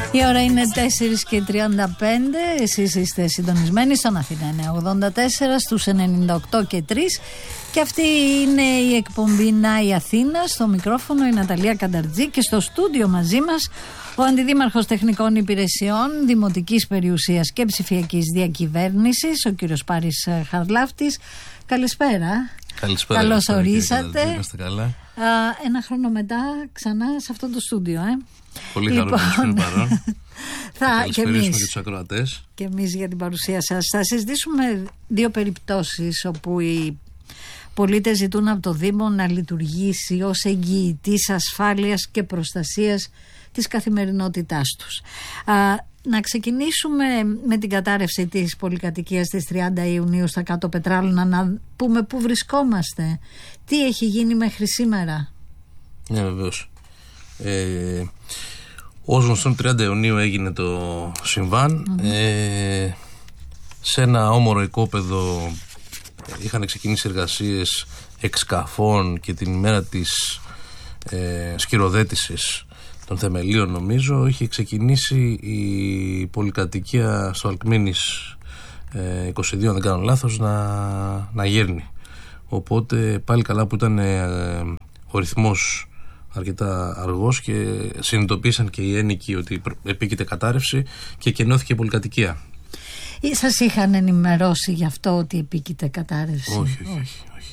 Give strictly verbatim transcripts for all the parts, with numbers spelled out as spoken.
Η ώρα είναι τέσσερα και τριάντα πέντε. Εσείς είστε συντονισμένοι στον Αθήνα εννιακόσια ογδόντα τέσσερα στους ενενήντα οκτώ και τρία. Και αυτή είναι η εκπομπή Να η Αθήνα. Στο μικρόφωνο η Ναταλία Κανταρτζή και στο στούντιο μαζί μας ο Αντιδήμαρχος Τεχνικών Υπηρεσιών, Δημοτικής Περιουσίας και Ψηφιακής Διακυβέρνησης, ο κύριος Πάρης Χαρλάφτης. Καλησπέρα. Καλησπέρα. Καλώς ορίσατε. Είστε καλά. Α, ένα χρόνο μετά ξανά σε αυτό το στούντιο, ε. Πολύ λοιπόν, χαρούμενος που είναι παρόν. Θα καλησπερίσουμε και τους ακροατές. Και εμείς για την παρουσία σας. Θα συζητήσουμε δύο περιπτώσεις όπου οι πολίτες ζητούν από το Δήμο να λειτουργήσει ως εγγυητής ασφάλειας και προστασίας της καθημερινότητάς τους. Α, να ξεκινήσουμε με την κατάρρευση της πολυκατοικίας της τριάντα Ιουνίου στα Κάτω Πετράλωνα, να πούμε πού βρισκόμαστε, τι έχει γίνει μέχρι σήμερα. Ναι, βεβαίως. Ε, ως γνωστόν τριάντα Ιουνίου έγινε το συμβάν. Mm-hmm. Ε, σε ένα όμορο οικόπεδο είχαν ξεκινήσει εργασίες εξκαφών και την ημέρα της ε, σκυροδέτησης των θεμελίων, νομίζω, είχε ξεκινήσει η πολυκατοικία στο Αλκμήνης ε, είκοσι δύο, αν δεν κάνω λάθος, να, να γέρνει. Οπότε πάλι καλά που ήταν ε, ο ρυθμός αρκετά αργός και συνειδητοποίησαν και οι ένοικοι ότι επίκειται κατάρρευση και κενώθηκε η πολυκατοικία. Σας είχαν ενημερώσει γι' αυτό ότι επίκειται κατάρρευση? Όχι, όχι, όχι, όχι.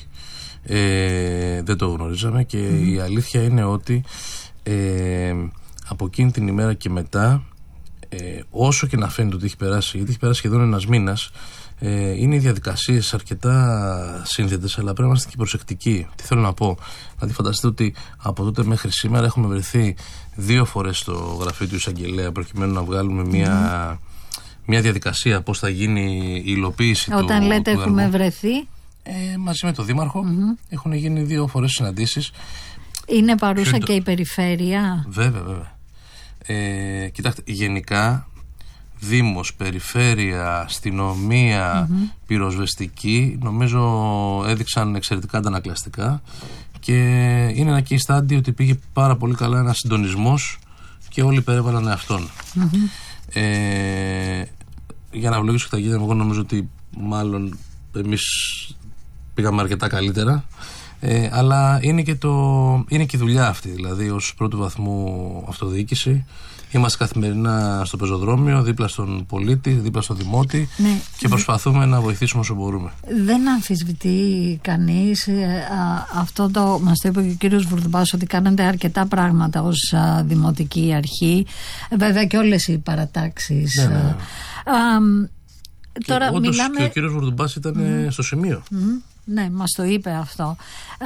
Ε, δεν το γνωρίζαμε και mm. η αλήθεια είναι ότι ε, από εκείνη την ημέρα και μετά, ε, όσο και να φαίνεται ότι έχει περάσει, γιατί έχει περάσει σχεδόν ένας μήνας, ε, είναι οι διαδικασίες αρκετά σύνθετες, αλλά πρέπει να είμαστε και προσεκτικοί. Τι θέλω να πω? Δηλαδή, φανταστείτε ότι από τότε μέχρι σήμερα έχουμε βρεθεί δύο φορές στο γραφείο του εισαγγελέα προκειμένου να βγάλουμε μια, mm. μια διαδικασία πώς θα γίνει η υλοποίηση. Όταν του, λέτε του έχουμε έργου. βρεθεί, ε, μαζί με τον Δήμαρχο mm-hmm. έχουν γίνει δύο φορές συναντήσεις. Είναι παρούσα και, και η περιφέρεια? Βέβαια, βέβαια. Ε, κοιτάξτε, γενικά Δήμος, περιφέρεια, αστυνομία, mm-hmm. πυροσβεστική, νομίζω έδειξαν εξαιρετικά αντανακλαστικά και είναι ένα key study ότι πήγε πάρα πολύ καλά ένας συντονισμός και όλοι υπερέβαλαν αυτόν. Mm-hmm. Ε, για να ευλογήσω και τα γίνεται, εγώ νομίζω ότι μάλλον εμείς πήγαμε αρκετά καλύτερα. Ε, αλλά είναι και, το, είναι και η δουλειά αυτή, δηλαδή ως πρώτου βαθμού αυτοδιοίκηση. Είμαστε καθημερινά στο πεζοδρόμιο, δίπλα στον πολίτη, δίπλα στον δημότη, ναι, και προσπαθούμε να βοηθήσουμε όσο μπορούμε. Δεν αμφισβητεί κανείς ε, α, αυτό το, μας το είπε και ο κύριος Βουρδουμπάς, ότι κάνετε αρκετά πράγματα ως α, δημοτική αρχή, βέβαια και όλες οι παρατάξεις. Ναι, ναι, ναι. Α, α, τώρα όντως μιλάμε... και ο κύριος Βουρδουμπάς ήταν mm. στο σημείο. Mm. Ναι, μας το είπε αυτό. Α,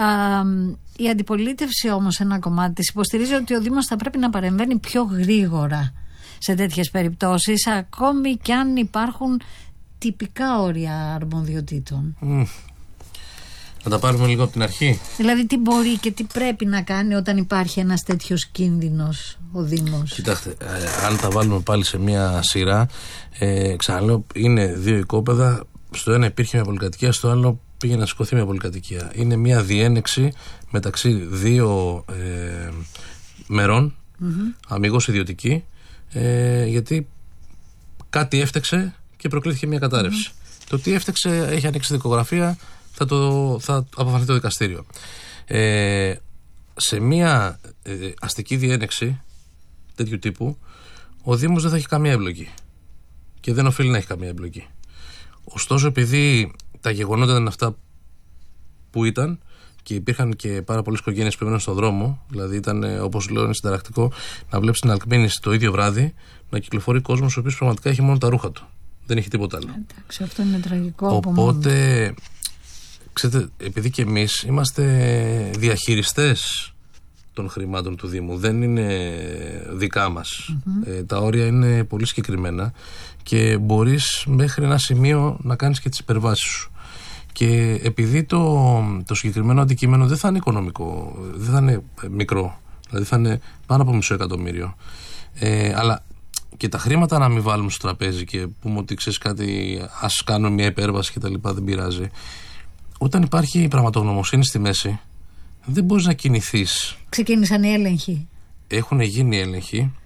η αντιπολίτευση όμως, ένα κομμάτι της, υποστηρίζει ότι ο Δήμος θα πρέπει να παρεμβαίνει πιο γρήγορα σε τέτοιες περιπτώσεις, ακόμη κι αν υπάρχουν τυπικά όρια αρμοδιοτήτων. Mm. Να τα πάρουμε λίγο από την αρχή. Δηλαδή, τι μπορεί και τι πρέπει να κάνει όταν υπάρχει ένας τέτοιος κίνδυνος ο Δήμος? Κοιτάξτε, ε, αν τα βάλουμε πάλι σε μια σειρά, ε, ξαναλέω, είναι δύο οικόπεδα. Στο ένα υπήρχε μια πολυκατοικία, στο άλλο πήγε να σηκωθεί μια πολυκατοικία. Είναι μια διένεξη μεταξύ δύο ε, μερών, mm-hmm. αμιγώς ιδιωτική, ε, γιατί κάτι έφταξε και προκλήθηκε μια κατάρρευση. Mm-hmm. Το τι έφταξε έχει ανοίξει δικογραφία, θα, το, θα αποφανθεί το δικαστήριο. Ε, σε μια ε, αστική διένεξη τέτοιου τύπου, ο Δήμος δεν θα έχει καμία εμπλοκή και δεν οφείλει να έχει καμία εμπλοκή. Ωστόσο, επειδή τα γεγονότα ήταν αυτά που ήταν και υπήρχαν και πάρα πολλές οικογένειες που έμεναν στον δρόμο, δηλαδή ήταν, όπως λέω, είναι συνταρακτικό να βλέπεις την Αλκμήνη το ίδιο βράδυ να κυκλοφορεί κόσμος ο οποίος πραγματικά έχει μόνο τα ρούχα του. Δεν έχει τίποτα άλλο. Εντάξει, αυτό είναι τραγικό. Οπότε, ξέρετε, επειδή και εμείς είμαστε διαχειριστές των χρημάτων του Δήμου, δεν είναι δικά μας. Mm-hmm. Ε, τα όρια είναι πολύ συγκεκριμένα και μπορείς μέχρι ένα σημείο να κάνεις και τις υπερβάσεις σου. Και επειδή το, το συγκεκριμένο αντικείμενο δεν θα είναι οικονομικό, δεν θα είναι μικρό, δηλαδή θα είναι πάνω από μισό εκατομμύριο, ε, αλλά και τα χρήματα να μην βάλουμε στο τραπέζι και πούμε ότι ξέρεις κάτι, ας κάνουμε μια υπέρβαση και τα λοιπά, δεν πειράζει. Όταν υπάρχει πραγματογνωμοσύνη στη μέση, δεν μπορείς να κινηθείς. Ξεκίνησαν οι έλεγχοι. Έχουν γίνει έλεγχοι.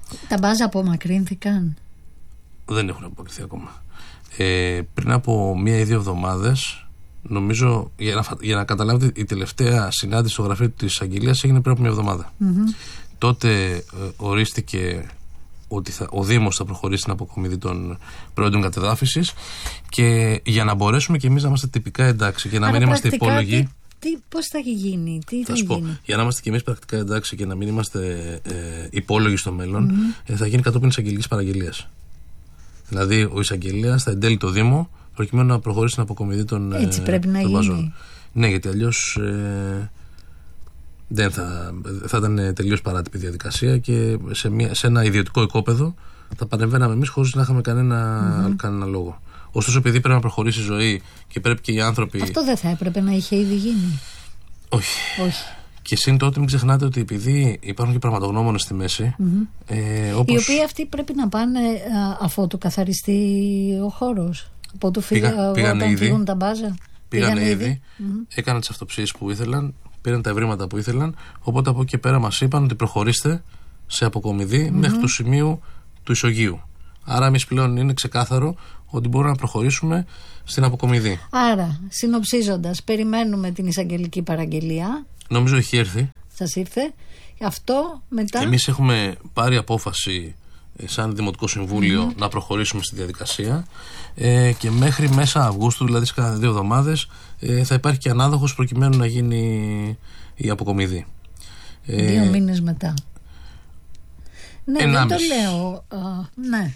Τα μπάζα απομακρύνθηκαν? Δεν έχουν απομακρυνθεί ακόμα. Ε, πριν από μία ή δύο εβδομάδες, νομίζω, για να, για να καταλάβετε, η τελευταία συνάντηση στο γραφείο της εισαγγελίας έγινε πριν από μία εβδομάδα. Mm-hmm. Τότε ε, ορίστηκε ότι θα, ο Δήμος θα προχωρήσει στην αποκομιδή των προϊόντων κατεδάφισης, και για να μπορέσουμε και εμείς να είμαστε τυπικά εντάξει και να Άρα μην είμαστε υπόλογοι. Τι, τι, πώς θα γίνει, τι θα, θα σου πω, γίνει. Για να είμαστε και εμείς πρακτικά εντάξει και να μην είμαστε ε, υπόλογοι στο μέλλον, mm-hmm. ε, θα γίνει κατόπιν εισαγγελικής παραγγελίας. Δηλαδή, ο εισαγγελέας θα εντέλει το Δήμο προκειμένου να προχωρήσει στην αποκομιδή των βαζών. Έτσι πρέπει να γίνει. Ναι, γιατί αλλιώς ε, δεν θα, θα ήταν τελείως παράτυπη διαδικασία και σε, μια, σε ένα ιδιωτικό οικόπεδο θα παρεμβαίναμε εμείς χωρίς να είχαμε κανένα, mm-hmm. κανένα λόγο. Ωστόσο, επειδή πρέπει να προχωρήσει η ζωή και πρέπει και οι άνθρωποι. Αυτό δεν θα έπρεπε να είχε ήδη γίνει? Όχι. Όχι. Και συν τότε μην ξεχνάτε ότι επειδή υπάρχουν και πραγματογνώμονες στη μέση, mm-hmm. ε, όπως... οι οποίοι αυτοί πρέπει να πάνε αφότου καθαριστεί ο χώρος, από του φύγα, Πήγα, όταν ήδη, φύγουν τα μπάζα. Πήγαν, πήγαν ήδη, ήδη. Mm-hmm. έκαναν τις αυτοψίες που ήθελαν, πήραν τα ευρήματα που ήθελαν, οπότε από εκεί και πέρα μας είπαν ότι προχωρήστε σε αποκομιδή mm-hmm. μέχρι το σημείο του ισογείου. Άρα εμείς πλέον είναι ξεκάθαρο ότι μπορούμε να προχωρήσουμε στην αποκομιδή. Άρα, συνοψίζοντας, περιμένουμε την εισαγγελική παραγγελία. Νομίζω έχει έρθει. Σας ήρθε. Αυτό μετά. Εμείς έχουμε πάρει απόφαση σαν Δημοτικό Συμβούλιο mm-hmm. να προχωρήσουμε στη διαδικασία ε, και μέχρι μέσα Αυγούστου, δηλαδή σε κάθε δύο εβδομάδες, ε, θα υπάρχει και ανάδοχος προκειμένου να γίνει η αποκομιδή. Δύο ε, μήνες μετά. Ναι, δεν το λέω. Α, ναι.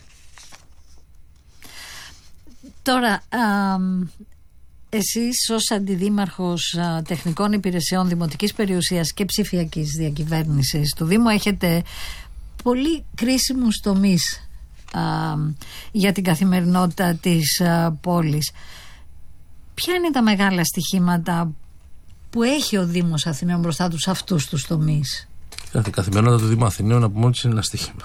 Τώρα, α, εσείς ως Αντιδήμαρχος α, Τεχνικών Υπηρεσιών Δημοτικής Περιουσίας και Ψηφιακής Διακυβέρνησης του Δήμου έχετε πολύ κρίσιμους τομείς α, για την καθημερινότητα της α, πόλης. Ποια είναι τα μεγάλα στοιχήματα που έχει ο Δήμος Αθηναίων μπροστά τους αυτούς τους τομείς? Η καθημερινότητα του Δήμου Αθηναίων από μόνη της είναι ένα στοίχημα.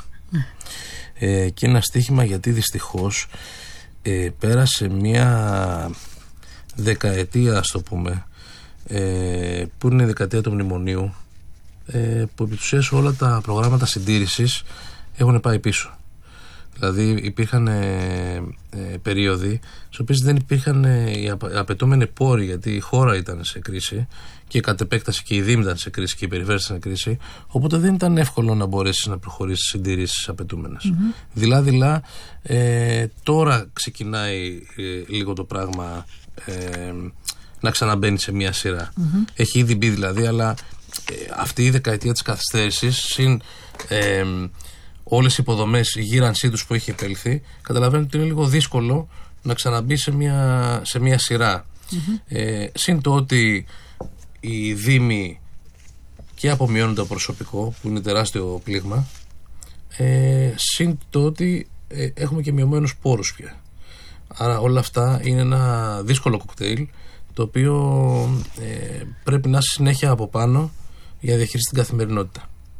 ε, και ένα στοίχημα γιατί δυστυχώς ε, πέρασε μια δεκαετία, ας το πούμε, ε, που είναι η δεκαετία του μνημονίου, ε, που επί της ουσίας όλα τα προγράμματα συντήρησης έχουν πάει πίσω. Δηλαδή υπήρχαν ε, ε, περίοδοι στις οποίες δεν υπήρχαν ε, οι απαιτούμενοι πόροι, γιατί η χώρα ήταν σε κρίση και κατ' επέκταση και οι Δήμοι ήταν σε κρίση και οι περιφέρειες ήταν σε κρίση, οπότε δεν ήταν εύκολο να μπορέσεις να προχωρήσεις συντηρήσεις απαιτούμενες. Mm-hmm. Δειλά-δειλά ε, τώρα ξεκινάει ε, λίγο το πράγμα ε, να ξαναμπαίνει σε μια σειρά. Mm-hmm. Έχει ήδη μπει δηλαδή, αλλά ε, αυτή η δεκαετία της καθυστέρησης συν ε, όλες οι υποδομές, η γύρανσή τους που έχει επέλθει, καταλαβαίνετε ότι είναι λίγο δύσκολο να ξαναμπεί σε μια, σε μια σειρά. Mm-hmm. Ε, συν το ότι οι Δήμοι και απομειώνουν το προσωπικό, που είναι τεράστιο πλήγμα, ε, συν το ότι ε, έχουμε και μειωμένους πόρους πια. Άρα όλα αυτά είναι ένα δύσκολο κοκτέιλ, το οποίο ε, πρέπει να είσαι συνέχεια από πάνω για να διαχειριστεί την καθημερινότητα.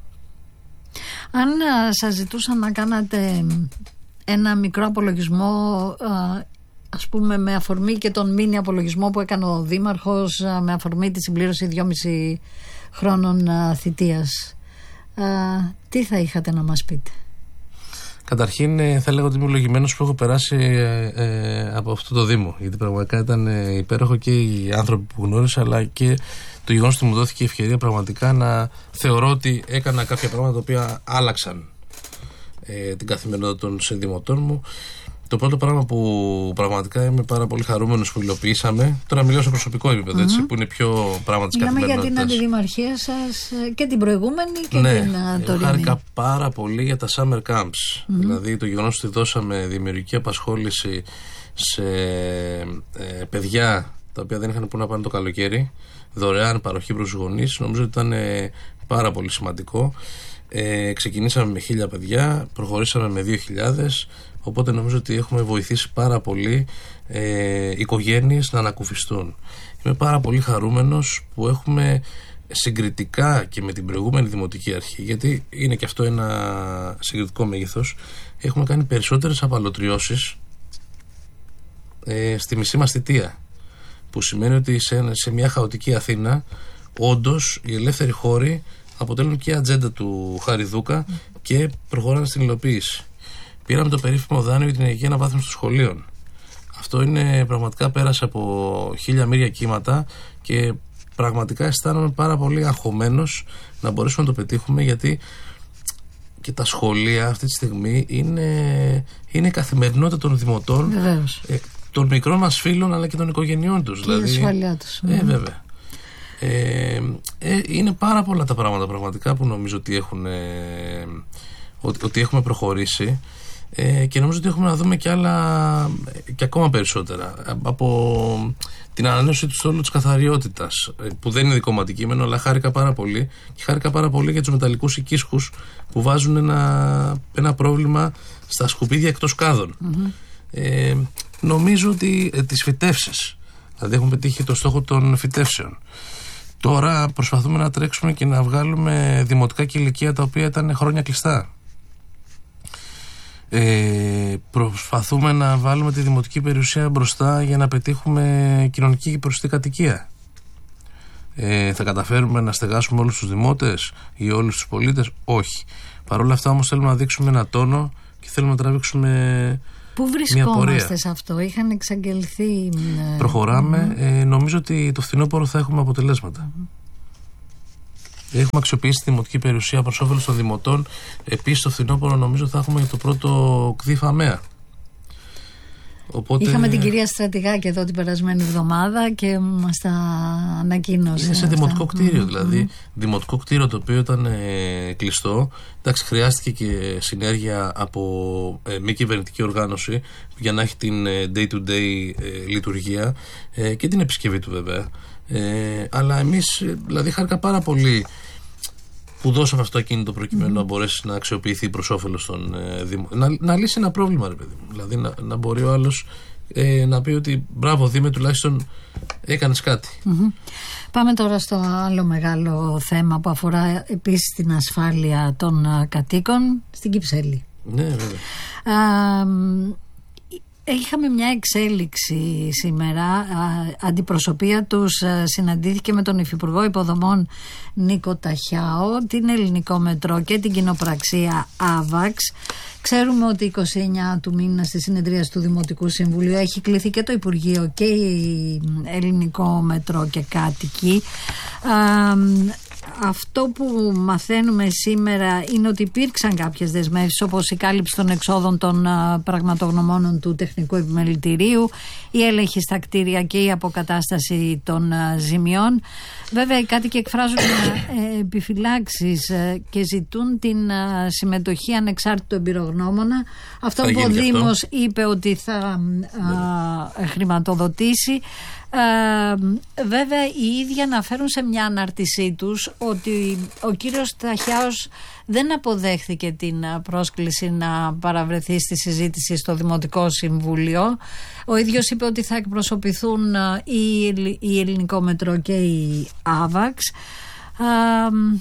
Αν α, σας ζητούσαν να κάνατε ένα μικρό απολογισμό, α, ας πούμε με αφορμή και τον μίνι απολογισμό που έκανε ο Δήμαρχος, α, με αφορμή τη συμπλήρωση δυόμιση χρόνων α, θητείας, α, τι θα είχατε να μας πείτε? Καταρχήν ε, θα λέγω ότι είμαι ευλογημένος που έχω περάσει ε, ε, από αυτό το Δήμο, γιατί πραγματικά ήταν ε, υπέροχο και οι άνθρωποι που γνώρισα, αλλά και το γεγονός ότι μου δόθηκε η ευκαιρία πραγματικά να θεωρώ ότι έκανα κάποια πράγματα τα οποία άλλαξαν ε, την καθημερινότητα των συνδημοτών μου. Το πρώτο πράγμα που πραγματικά είμαι πάρα πολύ χαρούμενος που υλοποιήσαμε, τώρα μιλάω σε προσωπικό επίπεδο, mm-hmm. έτσι, που είναι πιο πράγμα της καθημερινότητας. Μιλάμε για την αντιδημαρχία σας και την προηγούμενη και ναι, την τωρινή. Χάρηκα πάρα πολύ για τα summer camps. Mm-hmm. Δηλαδή το γεγονός ότι δώσαμε δημιουργική απασχόληση σε ε, παιδιά τα οποία δεν είχαν πού να πάνε το καλοκαίρι, δωρεάν παροχή προς τους γονείς, νομίζω ότι ήταν ε, πάρα πολύ σημαντικό. Ε, ξεκινήσαμε με χίλια παιδιά, προχωρήσαμε με δύο χιλιάδες, οπότε νομίζω ότι έχουμε βοηθήσει πάρα πολύ ε, οικογένειες να ανακουφιστούν. Είμαι πάρα πολύ χαρούμενος που έχουμε συγκριτικά και με την προηγούμενη Δημοτική Αρχή, γιατί είναι και αυτό ένα συγκριτικό μέγεθος, έχουμε κάνει περισσότερες απαλωτριώσεις ε, στη μισή μας θητεία, που σημαίνει ότι σε, σε μια χαοτική Αθήνα όντως οι ελεύθεροι χώροι αποτελούν και ατζέντα του Χαριδούκα και προχωράνε στην υλοποίηση. Πήραμε το περίφημο δάνειο για την ενεργειακή αναβάθμιση των σχολείων. Αυτό είναι πραγματικά, πέρασε από χίλια μοίρια κύματα και πραγματικά αισθάνομαι πάρα πολύ αγχωμένος να μπορέσουμε να το πετύχουμε, γιατί και τα σχολεία αυτή τη στιγμή είναι, είναι καθημερινότητα των δημοτών, ε, των μικρών μας φίλων αλλά και των οικογενειών τους. Και δηλαδή, η ασφαλειά τους. Ε, βέβαια. Ε, ε, είναι πάρα πολλά τα πράγματα πραγματικά που νομίζω ότι, έχουν, ε, ότι, ότι έχουμε προχωρήσει. Ε, και νομίζω ότι έχουμε να δούμε και άλλα και ακόμα περισσότερα από την ανανέωση του στόλου της καθαριότητας, που δεν είναι δικό μου αντικείμενο, αλλά χάρηκα πάρα πολύ και χάρηκα πάρα πολύ για τους μεταλλικούς οικίσκους που βάζουν ένα, ένα πρόβλημα στα σκουπίδια εκτός κάδων. Mm-hmm. ε, νομίζω ότι ε, τις φυτεύσεις, δηλαδή έχουμε πετύχει το στόχο των φυτεύσεων. Τώρα προσπαθούμε να τρέξουμε και να βγάλουμε δημοτικά κηλικεία τα οποία ήταν χρόνια κλειστά. Ε, προσπαθούμε να βάλουμε τη δημοτική περιουσία μπροστά για να πετύχουμε κοινωνική και προσιτή κατοικία. Ε, θα καταφέρουμε να στεγάσουμε όλους τους δημότες ή όλους τους πολίτες? Όχι. Παρ' όλα αυτά όμως θέλουμε να δείξουμε ένα τόνο και θέλουμε να τραβήξουμε. Πού βρισκόμαστε σε αυτό? Είχαν εξαγγελθεί. Προχωράμε. Mm-hmm. ε, νομίζω ότι το φθινόπωρο θα έχουμε αποτελέσματα. Mm-hmm. Έχουμε αξιοποιήσει τη δημοτική περιουσία προς όφελος των δημοτών. Επίσης, το φθινόπωρο νομίζω θα έχουμε το πρώτο ΚΔΙ ΦΑΜΕΑ. Οπότε... Είχαμε την κυρία Στρατηγάκη εδώ την περασμένη εβδομάδα και μας τα ανακοίνωσε. Είναι σε δημοτικό κτίριο, mm-hmm. δηλαδή. Mm-hmm. Δημοτικό κτίριο το οποίο ήταν ε, κλειστό. Εντάξει, χρειάστηκε και συνέργεια από ε, μη κυβερνητική οργάνωση για να έχει την ε, day-to-day ε, λειτουργία ε, και την επισκευή του βέβαια. Ε, αλλά εμείς, δηλαδή, χάρηκα πάρα πολύ που δώσαμε αυτό το κίνητο προκειμένου mm. να μπορέσει να αξιοποιηθεί προς όφελος των ε, Δήμων. Να, να λύσει ένα πρόβλημα, ρε παιδί μου. Δηλαδή να, να μπορεί ο άλλος ε, να πει ότι μπράβο Δήμε, τουλάχιστον έκανες κάτι. Mm-hmm. Πάμε τώρα στο άλλο μεγάλο θέμα που αφορά επίσης την ασφάλεια των α, κατοίκων στην Κυψέλη. Ναι, βέβαια. Α, Είχαμε μια εξέλιξη σήμερα. Αντιπροσωπεία τους συναντήθηκε με τον Υφυπουργό Υποδομών Νίκο Ταχιάο, την Ελληνικό Μετρό και την κοινοπραξία ΑΒΑΞ. Ξέρουμε ότι είκοσι εννέα του μήνα στη συνεδρία του Δημοτικού Συμβουλίου έχει κληθεί και το Υπουργείο και η Ελληνικό Μετρό και κάτοικοι. Αυτό που μαθαίνουμε σήμερα είναι ότι υπήρξαν κάποιες δεσμεύσεις, όπως η κάλυψη των εξόδων των πραγματογνωμόνων του Τεχνικού Επιμελητηρίου, η έλεγχη στα κτίρια και η αποκατάσταση των ζημιών. Βέβαια, οι κάτοικοι εκφράζουν επιφυλάξεις και ζητούν την συμμετοχή ανεξάρτητου εμπειρογνώμονα. Αυτό που ο Δήμος αυτό. είπε ότι θα α, χρηματοδοτήσει. Ε, βέβαια οι ίδιοι αναφέρουν σε μια ανάρτησή τους ότι ο κύριος Ταχιάος δεν αποδέχθηκε την πρόσκληση να παραβρεθεί στη συζήτηση στο Δημοτικό Συμβούλιο. Ο ίδιος είπε ότι θα εκπροσωπηθούν η, η Ελληνικό Μετρό και η ΑΒΑΞ. Ε,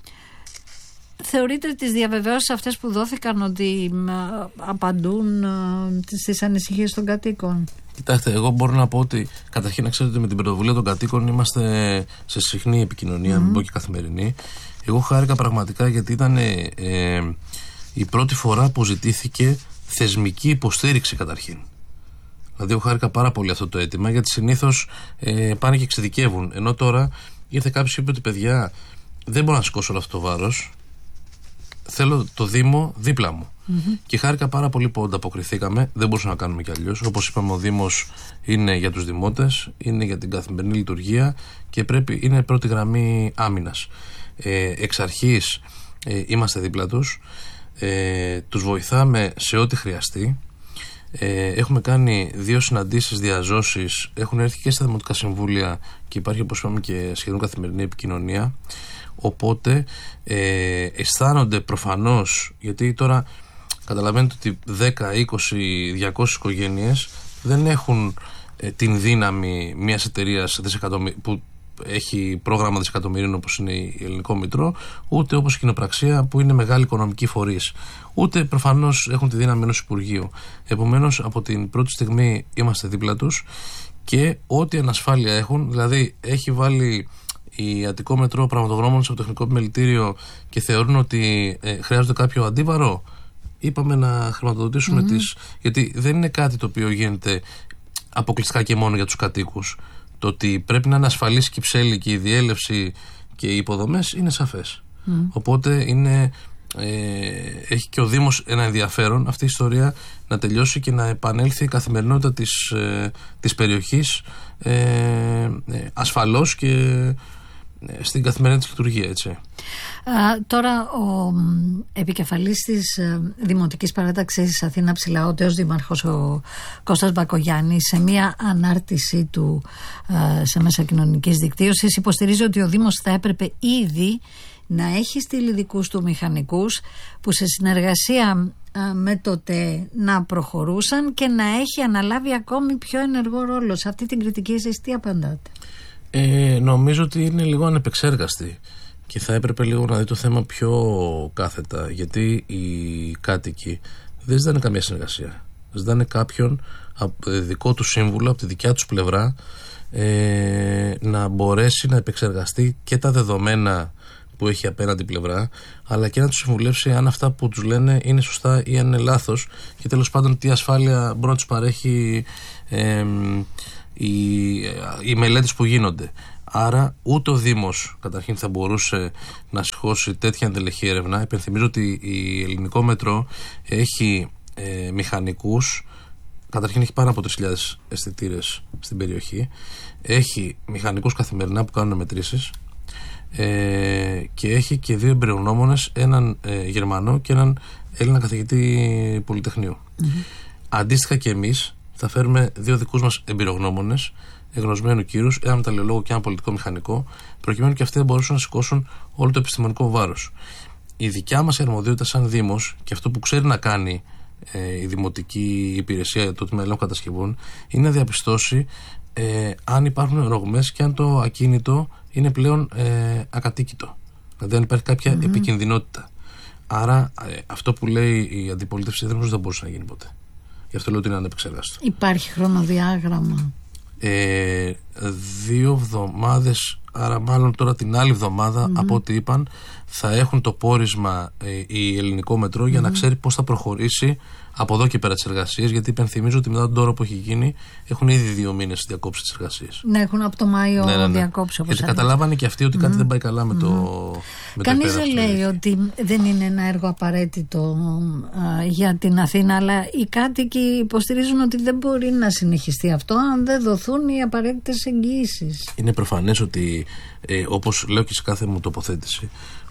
Θεωρείτε τις διαβεβαιώσεις αυτές που δόθηκαν ότι απαντούν στις ανησυχίες των κατοίκων? Κοιτάξτε, εγώ μπορώ να πω ότι καταρχήν να ξέρετε με την πρωτοβουλία των κατοίκων είμαστε σε συχνή επικοινωνία, mm. μην πω και καθημερινή. Εγώ χάρηκα πραγματικά γιατί ήταν ε, ε, η πρώτη φορά που ζητήθηκε θεσμική υποστήριξη καταρχήν. Δηλαδή εγώ χάρηκα πάρα πολύ αυτό το αίτημα, γιατί συνήθως ε, πάνε και εξειδικεύουν. Ενώ τώρα ήρθε κάποιος και είπε ότι παιδιά δεν μπορώ να σηκώσω όλο αυτό το βάρος. Θέλω το Δήμο δίπλα μου. Mm-hmm. Και χάρηκα πάρα πολύ που ανταποκριθήκαμε. Δεν μπορούσαμε να κάνουμε κι αλλιώς. Όπως είπαμε, ο Δήμος είναι για τους δημότες, είναι για την καθημερινή λειτουργία και πρέπει, είναι πρώτη γραμμή άμυνας. Ε, εξ αρχής ε, είμαστε δίπλα τους. Ε, τους βοηθάμε σε ό,τι χρειαστεί. Ε, έχουμε κάνει δύο συναντήσεις διαζώσεις. Έχουν έρθει και στα Δημοτικά Συμβούλια και υπάρχει, όπως είπαμε, και σχεδόν καθημερινή επικοινωνία. Οπότε ε, αισθάνονται προφανώς, γιατί τώρα καταλαβαίνετε ότι δέκα, είκοσι, διακόσιες οικογένειες δεν έχουν ε, την δύναμη μιας εταιρείας που έχει πρόγραμμα δισεκατομμυρίων όπως είναι η Ελληνικό Μητρό, ούτε όπως η κοινοπραξία που είναι μεγάλη οικονομική φορείς, ούτε προφανώς έχουν τη δύναμη ενός Υπουργείου. Επομένως, από την πρώτη στιγμή είμαστε δίπλα τους και ό,τι ανασφάλεια έχουν, δηλαδή έχει βάλει η Αττικό Μετρό πραγματογνώμονες από το Τεχνικό Επιμελητήριο και θεωρούν ότι ε, χρειάζονται κάποιο αντίβαρο. Είπαμε να χρηματοδοτήσουμε mm-hmm. τις. Γιατί δεν είναι κάτι το οποίο γίνεται αποκλειστικά και μόνο για τους κατοίκους. Το ότι πρέπει να είναι ασφαλής η Κυψέλη και η διέλευση και οι υποδομές είναι σαφές. Mm. Οπότε είναι, ε, έχει και ο Δήμος ένα ενδιαφέρον αυτή η ιστορία να τελειώσει και να επανέλθει η καθημερινότητα της, ε, της περιοχής ε, ε, ασφαλώς και ε, στην καθημερινή της λειτουργία, έτσι. Α, τώρα ο επικεφαλής της ε, Δημοτικής Παράταξης Αθήνα Ψηλά, ο τέος δήμαρχος ο Κώστας Μπακογιάννης, σε μια ανάρτηση του ε, σε μέσα κοινωνικής δικτύωσης υποστηρίζει ότι ο Δήμος θα έπρεπε ήδη να έχει στείλει δικούς του μηχανικούς που σε συνεργασία ε, με το ΤΕ να προχωρούσαν και να έχει αναλάβει ακόμη πιο ενεργό ρόλο. Σε αυτή την κριτική εσείς τι απαντάτε? Ε, νομίζω ότι είναι λίγο ανεπεξέργαστη και θα έπρεπε λίγο να δει το θέμα πιο κάθετα, γιατί οι κάτοικοι δεν ζητάνε καμία συνεργασία. Ζητάνε κάποιον δικό του σύμβουλο από τη δικιά τους πλευρά ε, να μπορέσει να επεξεργαστεί και τα δεδομένα που έχει απέναντι πλευρά, αλλά και να τους συμβουλεύσει αν αυτά που τους λένε είναι σωστά ή αν είναι λάθος, και τέλος πάντων τι ασφάλεια μπορεί να τους παρέχει ε, οι, οι μελέτες που γίνονται. Άρα ούτε ο Δήμος καταρχήν θα μπορούσε να σηκώσει τέτοια εντελεχή έρευνα. Υπενθυμίζω ότι η Ελληνικό Μετρό έχει ε, μηχανικούς, καταρχήν έχει πάνω από τρεις χιλιάδες αισθητήρες στην περιοχή, έχει μηχανικούς καθημερινά που κάνουν μετρήσεις ε, και έχει και δύο εμπειρογνώμονες, έναν ε, Γερμανό και έναν Έλληνα καθηγητή Πολυτεχνείου. Mm-hmm. Αντίστοιχα και εμείς θα φέρουμε δύο δικούς μας εμπειρογνώμονες, εγνωσμένου κύρους, έναν μεταλλιολόγο και έναν πολιτικό μηχανικό, προκειμένου και αυτοί να μπορούσαν να σηκώσουν όλο το επιστημονικό βάρος. Η δικιά μας αρμοδιότητα σαν Δήμος και αυτό που ξέρει να κάνει ε, η Δημοτική Υπηρεσία, το Τμήμα Ελέγχου Κατασκευών, είναι να διαπιστώσει ε, αν υπάρχουν ρογμές και αν το ακίνητο είναι πλέον ε, ακατοίκητο. Δηλαδή αν υπάρχει κάποια mm-hmm. επικινδυνότητα. Άρα ε, αυτό που λέει η αντιπολίτευση δεν θα μπορούσε να γίνει ποτέ. Γι' αυτό λέω ότι είναι ανεπεξεργάστο. Υπάρχει χρονοδιάγραμμα? Ε, δύο εβδομάδες, άρα μάλλον τώρα την άλλη εβδομάδα, mm-hmm. από ό,τι είπαν, θα έχουν το πόρισμα ε, η Ελληνικό Μετρό mm-hmm. για να ξέρει πώς θα προχωρήσει από εδώ και πέρα τις εργασίες, γιατί υπενθυμίζω ότι μετά τον τόρο που έχει γίνει έχουν ήδη δύο μήνες διακόψει τις εργασίες. Ναι, έχουν από το Μάιο ναι, ναι, ναι. διακόψει. Γιατί καταλάβανε και αυτοί ότι κάτι mm-hmm. δεν πάει καλά με το. Mm-hmm. Κανείς δεν λέει ότι δεν είναι ένα έργο απαραίτητο α, για την Αθήνα, αλλά οι κάτοικοι υποστηρίζουν ότι δεν μπορεί να συνεχιστεί αυτό αν δεν δοθούν οι απαραίτητες εγγυήσεις. Είναι προφανές ότι, ε, όπως λέω και σε κάθε μου τοποθέτηση,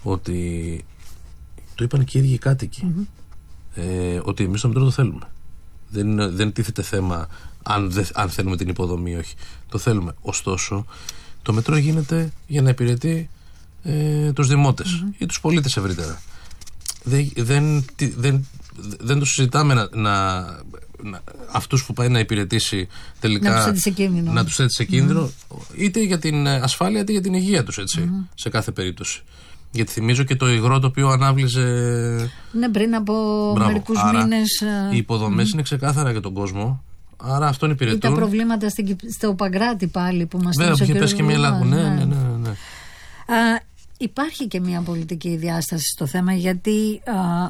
ότι το είπαν και οι ίδιοι οι κάτοικοι. Mm-hmm. Ε, ότι εμείς το Μετρό το θέλουμε. Δεν, δεν τίθεται θέμα αν, δε, αν θέλουμε την υποδομή ή όχι. Το θέλουμε. Ωστόσο, το Μετρό γίνεται για να υπηρετεί ε, τους δημότες mm-hmm. ή τους πολίτες ευρύτερα. Δεν, δεν, δεν, δεν το συζητάμε να, να, να, αυτούς που πάει να υπηρετήσει τελικά να τους θέτει σε κίνδυνο, να τους θέτει σε κίνδυνο mm-hmm. είτε για την ασφάλεια είτε για την υγεία τους, έτσι, mm-hmm. σε κάθε περίπτωση. Γιατί θυμίζω και το υγρό το οποίο ανάβλησε. Ναι, πριν από Μπράβο. μερικούς άρα, μήνες. Οι υποδομές mm. είναι ξεκάθαρα για τον κόσμο. Άρα αυτόν υπηρετούν. Ή τα προβλήματα στην, στο Παγκράτη πάλι που μας Βέβαια, είπε ο είχε πέσει και μια λαγούνα. Ναι, ναι, ναι, ναι. Α, υπάρχει και μια πολιτική διάσταση στο θέμα, γιατί α,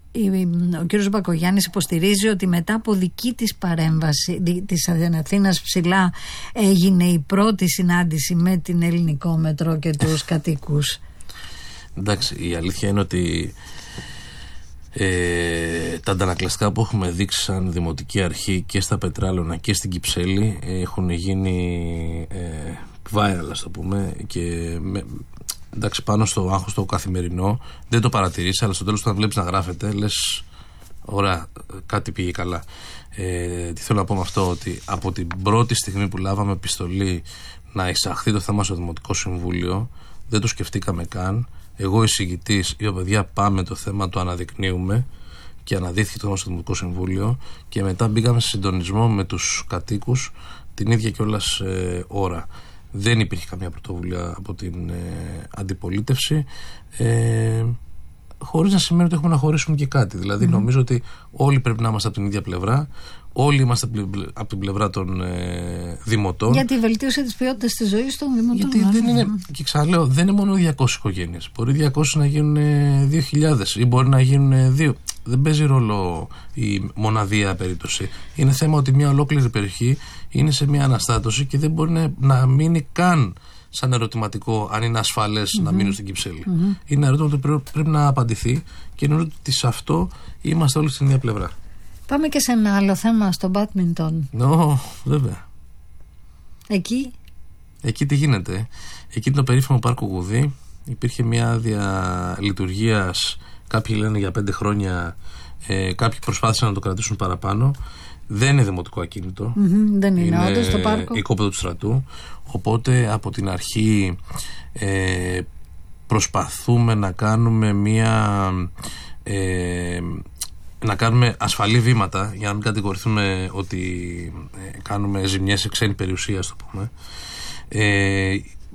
ο κ. Μπακογιάννης υποστηρίζει ότι μετά από δική της παρέμβαση της Αθήνας Ψηλά έγινε η πρώτη συνάντηση με την Ελληνικό Μετρό και τους κατοίκους. Εντάξει, η αλήθεια είναι ότι ε, τα αντανακλαστικά που έχουμε δείξει σαν Δημοτική Αρχή και στα Πετράλωνα και στην Κυψέλη έχουν γίνει ε, viral, ας το πούμε, και με, εντάξει, πάνω στο άγχος το καθημερινό δεν το παρατηρείς, αλλά στο τέλος όταν βλέπεις να γράφεται λες ωραία, κάτι πήγε καλά. Ε, τι θέλω να πω με αυτό? Ότι από την πρώτη στιγμή που λάβαμε επιστολή να εισαχθεί το θέμα στο Δημοτικό Συμβούλιο δεν το σκεφτήκαμε καν. Εγώ εισηγητής, είπα παιδιά πάμε το θέμα, το αναδεικνύουμε, και αναδείχθηκε το θέμα στο Δημοτικό Συμβούλιο και μετά μπήκαμε σε συντονισμό με τους κατοίκους την ίδια κιόλας ε, ώρα. Δεν υπήρχε καμία πρωτοβουλία από την ε, αντιπολίτευση. Ε, χωρίς να σημαίνει ότι έχουμε να χωρίσουμε και κάτι. Δηλαδή, mm. νομίζω ότι όλοι πρέπει να είμαστε από την ίδια πλευρά. Όλοι είμαστε από την πλευρά των ε, δημοτών. Για τη βελτίωση της ποιότητας της ζωής των δημοτών. Γιατί δεν είναι, και ξαναλέω, δεν είναι μόνο διακόσιες οικογένειες. Μπορεί διακόσιες να γίνουν δύο χιλιάδες ή μπορεί να γίνουν δύο. Δεν παίζει ρόλο η μοναδία περίπτωση. Είναι θέμα ότι μια ολόκληρη περιοχή είναι σε μια αναστάτωση και δεν μπορεί να, να μείνει καν σαν ερωτηματικό αν είναι ασφαλές mm-hmm. να μείνουν στην Κυψέλη. Mm-hmm. Είναι ένα ερώτημα που πρέπει, πρέπει να απαντηθεί και νομίζω ότι σε αυτό είμαστε όλοι στην ίδια πλευρά. Πάμε και σε ένα άλλο θέμα, στο μπάντμιντον. Νο, βέβαια. Εκεί. Εκεί τι γίνεται. Εκεί είναι το περίφημο πάρκο Γουδί. Υπήρχε μια άδεια λειτουργίας. Κάποιοι λένε για πέντε χρόνια. Ε, κάποιοι προσπάθησαν να το κρατήσουν παραπάνω. Δεν είναι δημοτικό ακίνητο. Mm-hmm, δεν είναι, είναι όντως το πάρκο. Οικόπεδο του στρατού. Οπότε από την αρχή ε, προσπαθούμε να κάνουμε μια. Ε, να κάνουμε ασφαλή βήματα για να μην κατηγορηθούμε ότι ε, κάνουμε ζημιές σε ξένη περιουσία, ας το πούμε. Ε,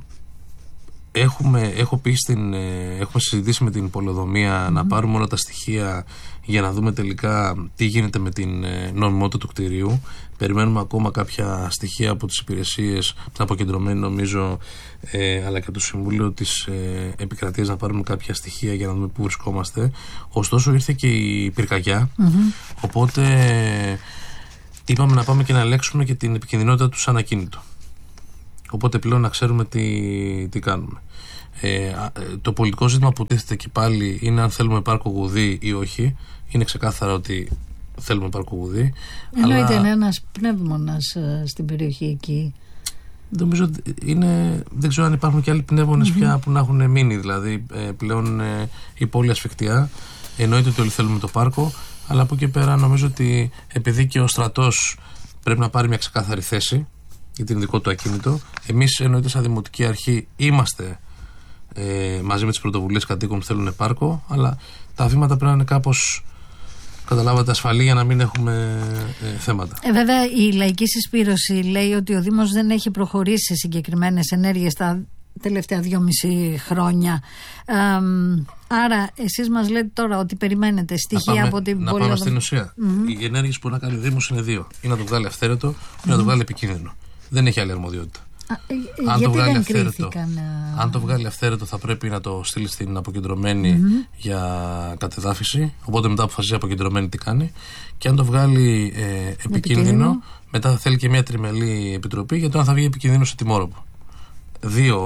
έχουμε, έχω πει στην, ε, έχουμε συζητήσει με την Πολεοδομία mm-hmm. να πάρουμε όλα τα στοιχεία για να δούμε τελικά τι γίνεται με την ε, νομιμότητα του κτηρίου. Περιμένουμε ακόμα κάποια στοιχεία από τις υπηρεσίες, την αποκεντρωμένη νομίζω, ε, αλλά και το Συμβούλιο της ε, Επικρατείας να πάρουμε κάποια στοιχεία για να δούμε πού βρισκόμαστε. Ωστόσο ήρθε και η πυρκαγιά, mm-hmm. οπότε ε, είπαμε να πάμε και να ελέγξουμε και την επικινδυνότητα του σαν ακίνητο. Οπότε πλέον να ξέρουμε τι, τι κάνουμε. Ε, το πολιτικό ζήτημα που τίθεται και πάλι είναι αν θέλουμε πάρκο Γουδί ή όχι. Είναι ξεκάθαρα ότι θέλουμε πάρκο Γουδί. Εννοείται, αλλά είναι ένας πνεύμονας ε, στην περιοχή εκεί. Νομίζω ότι είναι, δεν ξέρω αν υπάρχουν και άλλοι πνεύμονες mm-hmm. πια που να έχουν μείνει. Δηλαδή ε, πλέον ε, η πόλη ασφικτιά. Εννοείται ότι όλοι θέλουμε το πάρκο, αλλά από εκεί πέρα νομίζω ότι επειδή και ο στρατός πρέπει να πάρει μια ξεκάθαρη θέση για την δικό του ακίνητο, εμείς εννοείται σαν Δημοτική Αρχή είμαστε ε, μαζί με τις πρωτοβουλίες κατοίκων που θέλουν πάρκο, αλλά τα βήματα πρέπει να είναι κάπως, καταλάβατε, ασφαλή για να μην έχουμε ε, θέματα. Ε, βέβαια η Λαϊκή Συσπήρωση λέει ότι ο Δήμος δεν έχει προχωρήσει σε συγκεκριμένες ενέργειες τα τελευταία δυόμιση χρόνια. Ε, άρα εσείς μας λέτε τώρα ότι περιμένετε στοιχεία πάμε, από την Να πολυοδο... πάμε στην ουσία. Mm-hmm. Οι ενέργειες που να κάνει ο Δήμος είναι δύο. Ή να το βγάλει αυθαίρετο mm-hmm. ή να το βγάλει επικίνδυνο. Δεν έχει άλλη αρμοδιότητα. Α, ε, αν, το βγάλει αυθαίρετο, α... αν το βγάλει αυθαίρετο θα πρέπει να το στείλει στην αποκεντρωμένη mm-hmm. για κατεδάφιση. Οπότε μετά αποφασίζει η αποκεντρωμένη τι κάνει. Και αν το βγάλει ε, επικίνδυνο, επικίνδυνο, μετά θα θέλει και μια τριμελή επιτροπή για το αν θα βγει επικίνδυνο σε τιμόρροπο. Δύο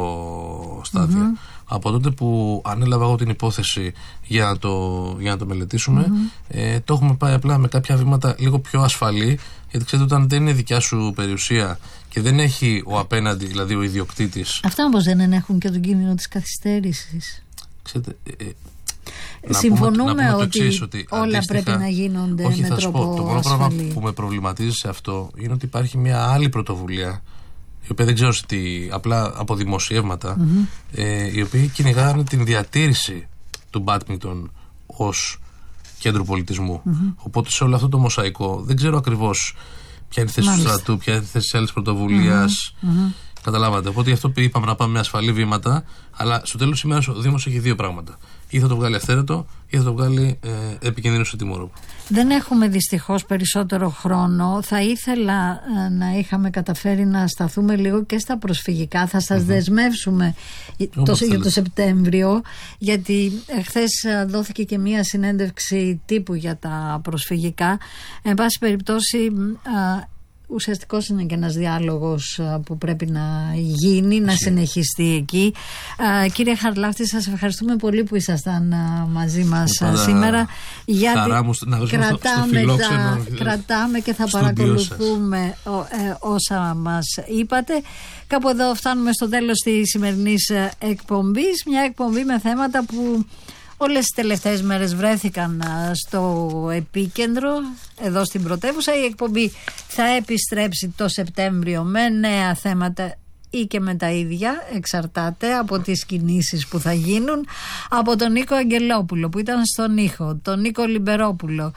στάδια. Mm-hmm. Από τότε που ανέλαβα εγώ την υπόθεση για να το, για να το μελετήσουμε, mm-hmm. ε, το έχουμε πάει απλά με κάποια βήματα λίγο πιο ασφαλή, γιατί ξέρετε, όταν δεν είναι δικιά σου περιουσία και δεν έχει ο απέναντι, δηλαδή ο ιδιοκτήτης. Αυτά όμως δεν ενέχουν και τον κίνδυνο της καθυστέρησης. Ξέρετε, ε, ε, συμφωνούμε να πούμε, να πούμε ότι, εξής, ότι όλα αντίστοιχα, πρέπει να γίνονται όχι, με θα τρόπο πω, το μόνο ασφαλή. πράγμα που με προβληματίζει σε αυτό είναι ότι υπάρχει μια άλλη πρωτοβουλία, η οποία δεν ξέρω τι, απλά από δημοσιεύματα, mm-hmm. ε, οι οποίοι κυνηγάνε την διατήρηση του μπάντμιντον ως κέντρο πολιτισμού. Mm-hmm. Οπότε σε όλο αυτό το μοσαϊκό δεν ξέρω ακριβώς ποια είναι η θέση Μάλιστα. του στρατού, ποια είναι η θέση της άλλης πρωτοβουλίας. Mm-hmm. Mm-hmm. Καταλάβατε. Οπότε γι' αυτό είπαμε να πάμε με ασφαλή βήματα, αλλά στο τέλος της ημέρας ο Δήμος έχει δύο πράγματα. Ή θα το βγάλει αυθαίρετο ή θα το βγάλει ε, επικίνδυνο σε τιμόρροπο. Δεν έχουμε δυστυχώς περισσότερο χρόνο. Θα ήθελα ε, να είχαμε καταφέρει να σταθούμε λίγο και στα προσφυγικά. Θα σας mm-hmm. δεσμεύσουμε το, για το Σεπτέμβριο, γιατί χθες δόθηκε και μία συνέντευξη τύπου για τα προσφυγικά. Εν πάση περιπτώσει, ε, ουσιαστικός είναι και ένας διάλογος που πρέπει να γίνει, Εσύ. να συνεχιστεί εκεί. Uh, κύριε Χαρλάφτη, σας ευχαριστούμε πολύ που ήσασταν uh, μαζί μας uh, σήμερα. Γιατί μου, να κρατάμε, στο τα, κρατάμε και θα παρακολουθούμε ο, ε, όσα μας είπατε. Κάπου εδώ φτάνουμε στο τέλος της σημερινής εκπομπής. Μια εκπομπή με θέματα που όλες τις τελευταίες μέρες βρέθηκαν στο επίκεντρο, εδώ στην πρωτεύουσα. Η εκπομπή θα επιστρέψει το Σεπτέμβριο με νέα θέματα ή και με τα ίδια, εξαρτάται από τις κινήσεις που θα γίνουν. Από τον Νίκο Αγγελόπουλο που ήταν στον ήχο, τον Νίκο Λιμπερόπουλο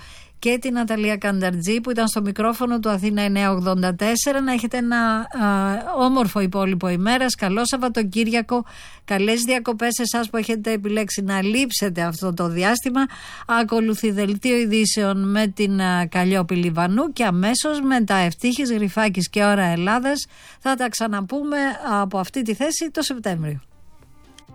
και την Ναταλία Κανταρτζή που ήταν στο μικρόφωνο του Αθήνα εννιακόσια ογδόντα τέσσερα. Να έχετε ένα α, όμορφο υπόλοιπο ημέρας, καλό Σαββατοκύριακο, καλές διακοπές σε εσάς που έχετε επιλέξει να λείψετε αυτό το διάστημα. Ακολουθεί δελτίο ειδήσεων με την α, Καλλιόπη Λιβανού και αμέσως μετά Ευτύχης Γρυφάκης και Ώρα Ελλάδας θα τα ξαναπούμε από αυτή τη θέση το Σεπτέμβριο.